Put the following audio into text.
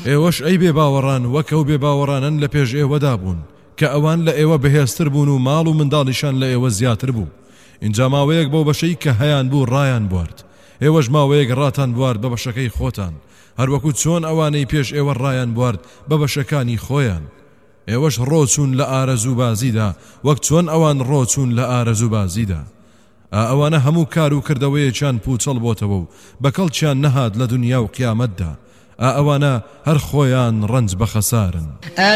ئێوەش ئەی بێباوەڕان وەکەو بێباوەڕانن لە پێش ئێوەدا بوون کە ئەوان لە ئێوە بەهێزتر بوون و ماڵ و منداڵیشان لە ئێوە زیاتر بوو. اینجا ماوەیەک بۆ بەشەی کە هەیان بوو ڕایان بوارد، ئێوەش ماوەیەک ڕاتان بوارد بە بەشەکەی خۆتان، هەروەکو چۆن ئەوانەی پێش ئێوە ڕایان بوارد بە بەشەکانی خۆیان. ئێوەش ڕۆچون لە ئارەزوو بازیدا وەک چۆن ئەوان ڕۆچون لە ئارەزوو بازیدا. ئەوانە هەموو کار و کردەوەیەکیان پوچەڵ بۆتەوە و بەکەڵکیان نەهات لە دنیا و قیامەتدا. ئەوانە هەر خۆیان ڕەنج بە خەسارن.